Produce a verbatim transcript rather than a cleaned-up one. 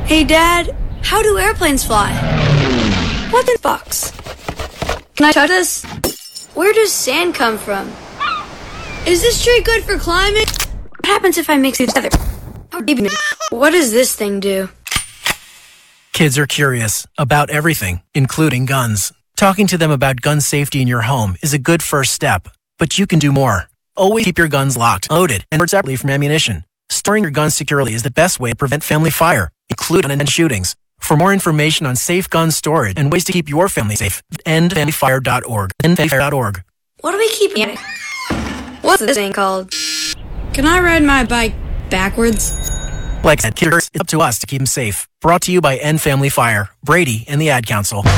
Hey, Dad, how do airplanes fly? What's in the box? Can I touch this? Where does sand come from? Is this tree good for climbing? What happens if I mix it together? What does this thing do? Kids are curious about everything, including guns. Talking to them about gun safety in your home is a good first step, but you can do more. Always keep your guns locked, loaded, and stored separately from ammunition. Storing your guns securely is the best way to prevent family fire, including unintended shootings. For more information on safe gun storage and ways to keep your family safe, end family fire dot org. end family fire dot org. What do we keep in it? What's this thing called? Can I ride my bike backwards? Like I said, kids, it's up to us to keep them safe. Brought to you by End Family Fire, Brady, and the Ad Council.